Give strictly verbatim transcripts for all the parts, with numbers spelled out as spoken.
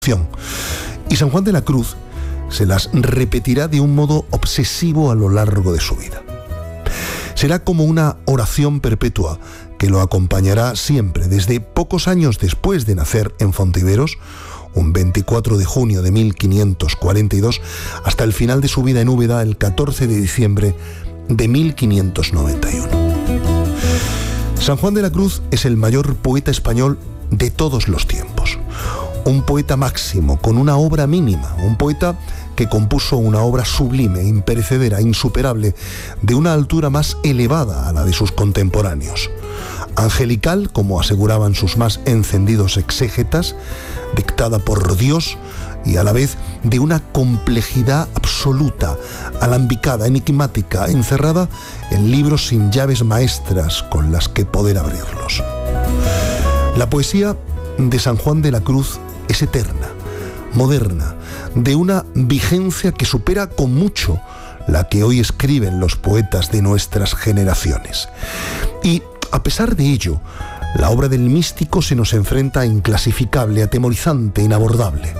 oración. Y San Juan de la Cruz se las repetirá de un modo obsesivo a lo largo de su vida. Será como una oración perpetua que lo acompañará siempre, desde pocos años después de nacer en Fontiveros, un veinticuatro de junio de mil quinientos cuarenta y dos, hasta el final de su vida en Úbeda, el catorce de diciembre de mil quinientos noventa y uno. San Juan de la Cruz es el mayor poeta español de todos los tiempos. Un poeta máximo, con una obra mínima, un poeta que compuso una obra sublime, imperecedera, insuperable, de una altura más elevada a la de sus contemporáneos. Angelical, como aseguraban sus más encendidos exégetas, dictada por Dios y a la vez de una complejidad absoluta, alambicada, enigmática, encerrada en libros sin llaves maestras con las que poder abrirlos. La poesía de San Juan de la Cruz es eterna, moderna, de una vigencia que supera con mucho la que hoy escriben los poetas de nuestras generaciones. Y a pesar de ello, la obra del místico se nos enfrenta a inclasificable, atemorizante, inabordable.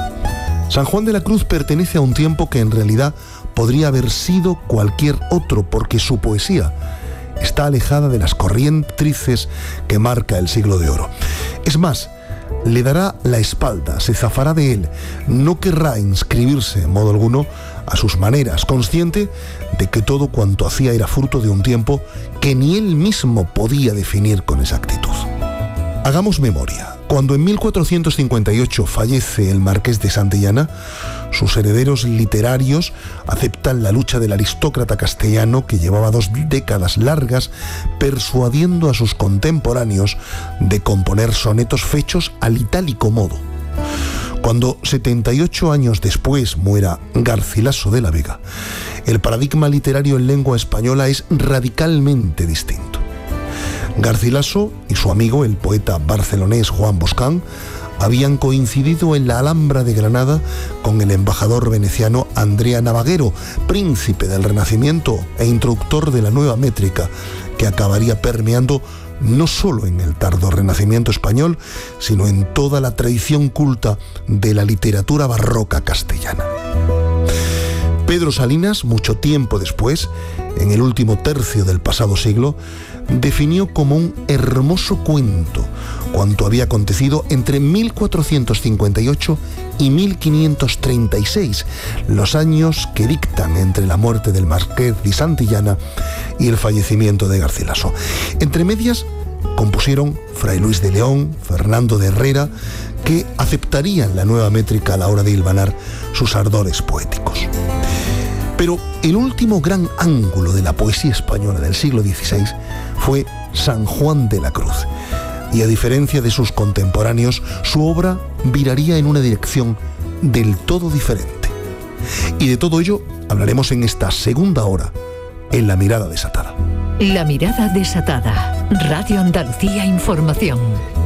San Juan de la Cruz pertenece a un tiempo que en realidad podría haber sido cualquier otro, porque su poesía está alejada de las corrientes que marca el siglo de oro. Es más, le dará la espalda, se zafará de él, no querrá inscribirse en modo alguno a sus maneras, consciente de que todo cuanto hacía era fruto de un tiempo que ni él mismo podía definir con exactitud. Hagamos memoria. Cuando en mil cuatrocientos cincuenta y ocho fallece el marqués de Santillana, sus herederos literarios aceptan la lucha del aristócrata castellano que llevaba dos décadas largas persuadiendo a sus contemporáneos de componer sonetos fechos al itálico modo. Cuando setenta y ocho años después muera Garcilaso de la Vega, el paradigma literario en lengua española es radicalmente distinto. Garcilaso y su amigo, el poeta barcelonés Juan Boscán, habían coincidido en la Alhambra de Granada con el embajador veneciano Andrea Navaguero, príncipe del Renacimiento e introductor de la nueva métrica, que acabaría permeando no solo en el tardo Renacimiento español, sino en toda la tradición culta de la literatura barroca castellana. Pedro Salinas, mucho tiempo después, en el último tercio del pasado siglo, definió como un hermoso cuento cuanto había acontecido entre mil cuatrocientos cincuenta y ocho y mil quinientos treinta y seis, los años que dictan entre la muerte del marqués de Santillana y el fallecimiento de Garcilaso. Entre medias compusieron Fray Luis de León, Fernando de Herrera, que aceptarían la nueva métrica a la hora de hilvanar sus ardores poéticos. Pero el último gran ángulo de la poesía española del siglo dieciséis fue San Juan de la Cruz. Y a diferencia de sus contemporáneos, su obra viraría en una dirección del todo diferente. Y de todo ello hablaremos en esta segunda hora, en La Mirada Desatada. La Mirada Desatada. Radio Andalucía Información.